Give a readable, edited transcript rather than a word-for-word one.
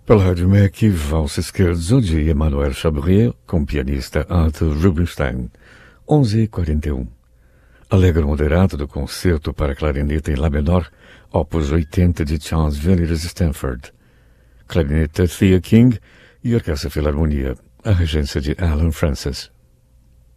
Pela Rádio MEC, Valsa Scherzo de Emmanuel Chabrier, com o pianista Arthur Rubinstein, 11h41. Alegro moderato do concerto para clarinete em Lá menor, opus 80 de Charles Villiers Stanford. Clarineta Thea King e Orquestra Filarmonia, a regência de Alan Francis.